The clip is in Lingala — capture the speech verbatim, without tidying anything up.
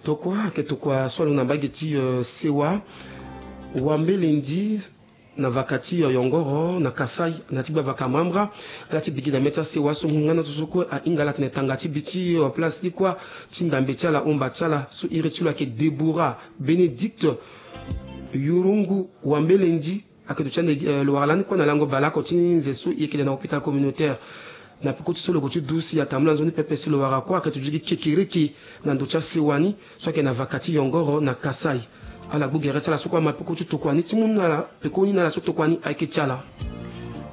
tokwa ke tokwa swalo na bageti uh, sewa wambelendi na vakati ya yongoro na kasai na tiba vakamambra lati bigina meta sewa so ngana sosoko a ingala tene tangati biti wa plastique kwa tindambe tiala omba tiala su iritula ke debura benedict yurungu wambelendi aketu chande uh, lo warlani kwa na lango balako tinze su yekele na hôpital communautaire na pikuti solo gotu dusi ya tamla zoni pepe silo warakwa aketu jigi kekiriki na ndocha sewani so ke na vakati yongoro na kasai ala bugere tala sokwa mapikuti tokwani timunala pekoni na la sotokwani aike chala